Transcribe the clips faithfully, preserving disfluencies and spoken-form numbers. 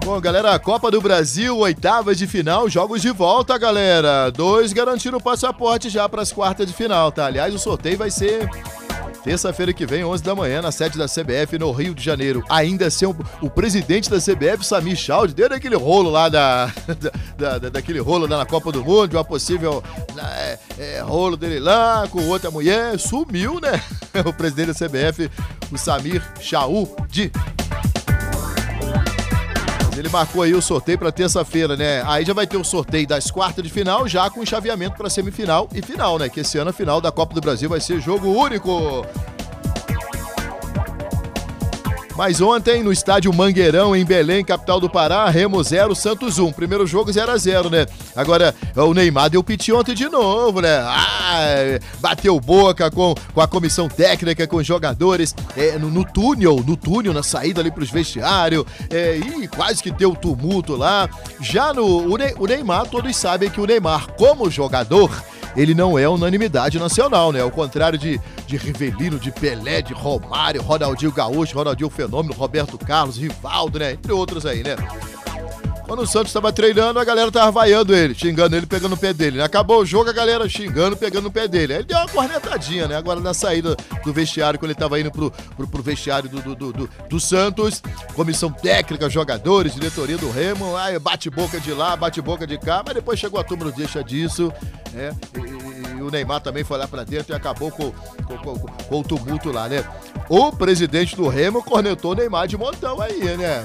Bom, galera, Copa do Brasil, oitavas de final, jogos de volta, galera. Dois garantiram o passaporte já para as quartas de final, tá? Aliás, o sorteio vai ser terça-feira que vem, onze da manhã, na sede da C B F, no Rio de Janeiro. Ainda assim, o, o presidente da C B F, Samir Chaude, deu aquele rolo lá da, da, da, daquele rolo lá na Copa do Mundo, de uma possível é, é, rolo dele lá com outra mulher. Sumiu, né? O presidente da C B F, o Samir Chaude. Ele marcou aí o sorteio para terça-feira, né? Aí já vai ter o sorteio das quartas de final, já com chaveamento para semifinal e final, né? Que esse ano a final da Copa do Brasil vai ser jogo único. Mas ontem, no estádio Mangueirão, em Belém, capital do Pará, Remo zero, Santos um. Primeiro jogo zero a zero, né? Agora, o Neymar deu piti ontem de novo, né? Ah, bateu boca com, com a comissão técnica, com os jogadores, é, no, no túnel, no túnel, na saída ali pros vestiários, é, e quase que deu tumulto lá. Já no o, ne, o Neymar, todos sabem que o Neymar, como jogador, ele não é unanimidade nacional, né? Ao contrário de, de Rivelino, de Pelé, de Romário, Ronaldinho Gaúcho, Ronaldinho Fenômeno, Roberto Carlos, Rivaldo, né? Entre outros aí, né? Quando o Santos estava treinando, a galera tava vaiando ele, xingando ele, pegando no pé dele. Acabou o jogo, a galera xingando, pegando no pé dele. Aí ele deu uma cornetadinha, né? Agora na saída do vestiário, quando ele tava indo pro, pro, pro vestiário do, do, do, do, do Santos, comissão técnica, jogadores, diretoria do Remo, aí bate-boca de lá, bate-boca de cá, mas depois chegou a turma, não deixa disso, né? E, e o Neymar também foi lá pra dentro e acabou com, com, com, com o tumulto lá, né? O presidente do Remo cornetou o Neymar de montão aí, né?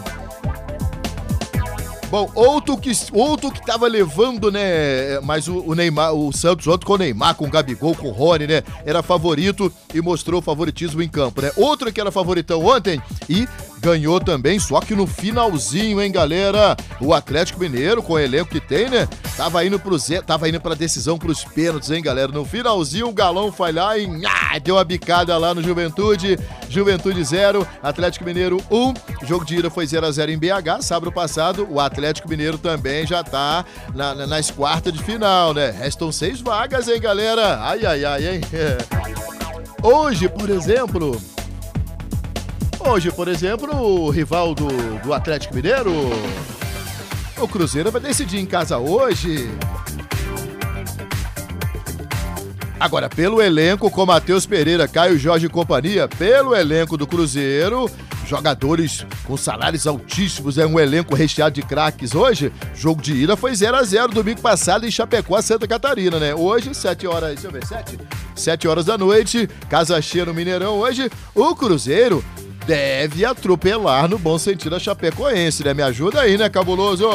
Bom, outro que, outro que tava levando, né, mas o, o Neymar, o Santos ontem com o Neymar, com o Gabigol, com o Rony, né, era favorito e mostrou favoritismo em campo, né? Outro que era favoritão ontem e ganhou também, só que no finalzinho, hein, galera? O Atlético Mineiro, com o elenco que tem, né, tava indo pro Zé, tava indo pra decisão pros pênaltis, hein, galera? No finalzinho, o Galão foi lá e ah, deu uma bicada lá no Juventude, Juventude zero, Atlético Mineiro um, o jogo de ida foi zero a zero em B H, sábado passado, o Atlético Mineiro também já tá na, na, nas quartas de final, né? Restam seis vagas, hein, galera? Ai, ai, ai, hein? Hoje, por exemplo... Hoje, por exemplo, o rival do, do Atlético Mineiro, o Cruzeiro, vai decidir em casa hoje. Agora, pelo elenco, com Matheus Pereira, Caio Jorge e companhia, pelo elenco do Cruzeiro, jogadores com salários altíssimos, é um elenco recheado de craques hoje. Jogo de ida foi zero a zero domingo passado em Chapecó, Santa Catarina, né? Hoje, sete horas, deixa eu ver, sete? sete horas da noite, casa cheia no Mineirão hoje, o Cruzeiro deve atropelar no bom sentido a Chapecoense, né? Me ajuda aí, né, cabuloso?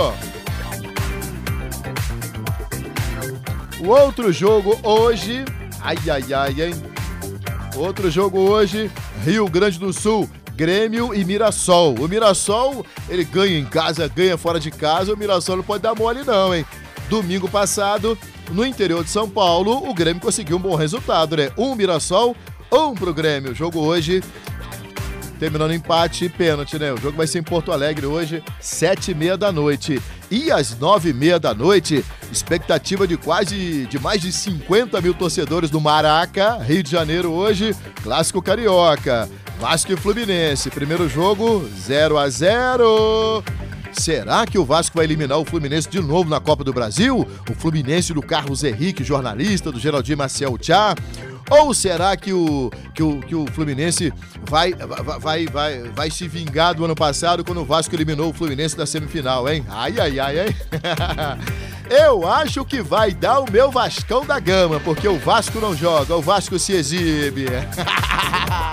O outro jogo hoje... Ai, ai, ai, hein? Outro jogo hoje, Rio Grande do Sul, Grêmio e Mirassol. O Mirassol, ele ganha em casa, ganha fora de casa. O Mirassol não pode dar mole não, hein? Domingo passado, no interior de São Paulo, o Grêmio conseguiu um bom resultado, né? Um Mirassol, um pro Grêmio. O jogo hoje... terminando empate e pênalti, né? O jogo vai ser em Porto Alegre hoje, sete e meia da noite. E às nove e meia da noite, expectativa de quase, de mais de cinquenta mil torcedores do Maraca, Rio de Janeiro hoje, clássico carioca, Vasco e Fluminense. Primeiro jogo, zero a zero. Será que o Vasco vai eliminar o Fluminense de novo na Copa do Brasil? O Fluminense do Carlos Henrique, jornalista, do Geraldinho Maciel Tchá? Ou será que o, que o, que o Fluminense vai, vai, vai, vai se vingar do ano passado quando o Vasco eliminou o Fluminense da semifinal, hein? Ai, ai, ai, hein? Eu acho que vai dar o meu Vascão da Gama, porque o Vasco não joga, o Vasco se exibe.